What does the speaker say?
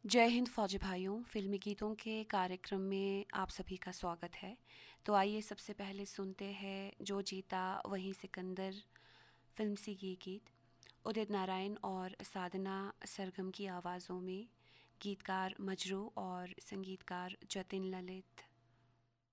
जय हिंद फौजी भाइयों, फ़िल्मी गीतों के कार्यक्रम में आप सभी का स्वागत है। तो आइए सबसे पहले सुनते हैं जो जीता वही सिकंदर फ़िल्म से ये गीत। उदित नारायण और साधना सरगम की आवाज़ों में, गीतकार मजरू और संगीतकार जतिन ललित।